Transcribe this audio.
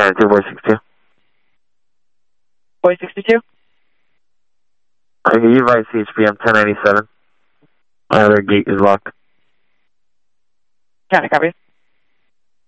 292, boy 62. Boy 62? I can give you right CHP, I'm 1097. Their gate is locked. Got it, copy.